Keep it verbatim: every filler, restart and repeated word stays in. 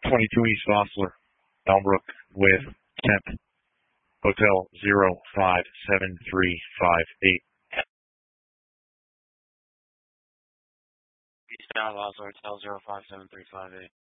twenty-two East Osler, Elmbrook with temp, hotel zero five seven three five eight. East Osler, hotel zero five seven three five eight.